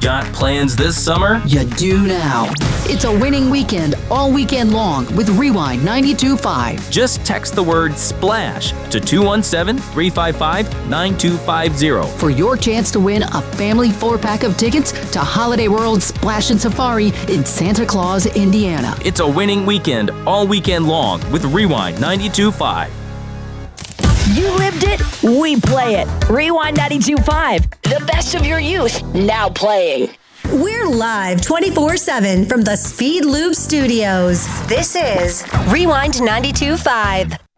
Got plans this summer? You do now. It's a winning weekend all weekend long with Rewind 92.5. Just text the word SPLASH to 217-355-9250 for your chance to win a family 4-pack of tickets to Holiday World Splash and Safari in Santa Claus, Indiana. It's a winning weekend all weekend long with Rewind 92.5. You lived it, we play it. Rewind 92.5, the best of your youth, now playing. We're live 24/7 from the Speed Loop Studios. This is Rewind 92.5.